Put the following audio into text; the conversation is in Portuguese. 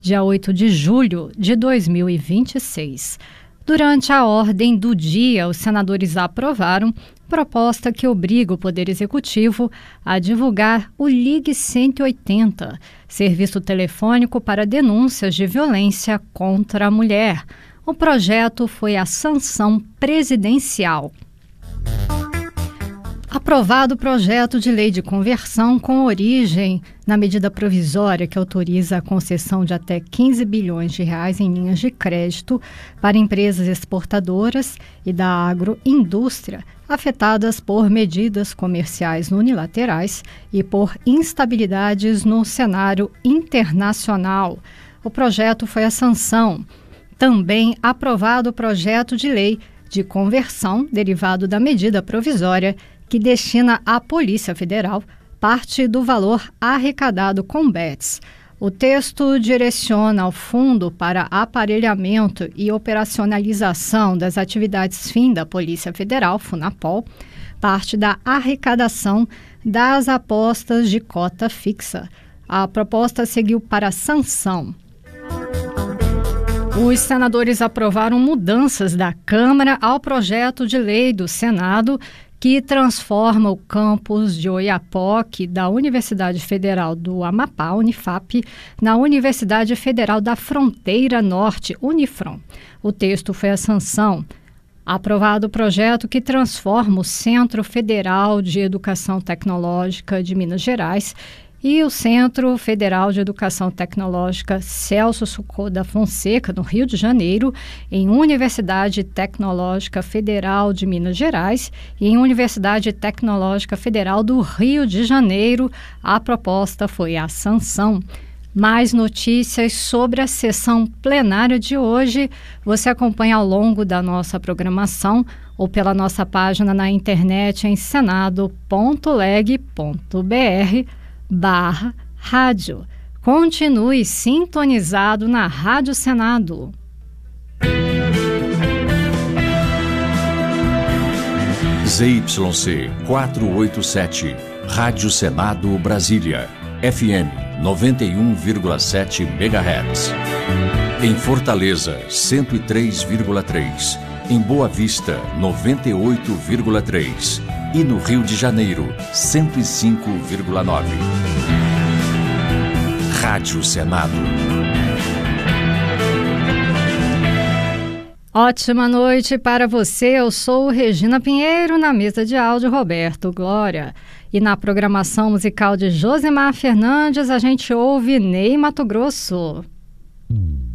dia 8 de julho de 2026. Durante a ordem do dia, os senadores aprovaram proposta que obriga o Poder Executivo a divulgar o Ligue 180, serviço telefônico para denúncias de violência contra a mulher. O projeto foi a sanção presidencial. Aprovado o projeto de lei de conversão com origem na medida provisória que autoriza a concessão de até 15 bilhões de reais em linhas de crédito para empresas exportadoras e da agroindústria afetadas por medidas comerciais unilaterais e por instabilidades no cenário internacional. O projeto foi a sanção. Também aprovado o projeto de lei de conversão derivado da medida provisória que destina à Polícia Federal parte do valor arrecadado com bets. O texto direciona ao Fundo para Aparelhamento e Operacionalização das Atividades Fim da Polícia Federal, FUNAPOL, parte da arrecadação das apostas de cota fixa. A proposta seguiu para a sanção. Os senadores aprovaram mudanças da Câmara ao projeto de lei do Senado que transforma o campus de Oiapoque da Universidade Federal do Amapá, Unifap, na Universidade Federal da Fronteira Norte, Unifron. O texto foi a sanção. Aprovado o projeto que transforma o Centro Federal de Educação Tecnológica de Minas Gerais e o Centro Federal de Educação Tecnológica Celso Socorro da Fonseca, no Rio de Janeiro, em Universidade Tecnológica Federal de Minas Gerais e em Universidade Tecnológica Federal do Rio de Janeiro. A proposta foi a sanção. Mais notícias sobre a sessão plenária de hoje você acompanha ao longo da nossa programação ou pela nossa página na internet em senado.leg.br/rádio. Continue sintonizado na Rádio Senado. ZYC 487, Rádio Senado Brasília, FM 91,7 MHz. Em Fortaleza, 103,3. Em Boa Vista, 98,3. E no Rio de Janeiro, 105,9. Rádio Senado. Ótima noite para você. Eu sou Regina Pinheiro, na mesa de áudio Roberto Glória. E na programação musical de Josemar Fernandes, a gente ouve Ney Matogrosso.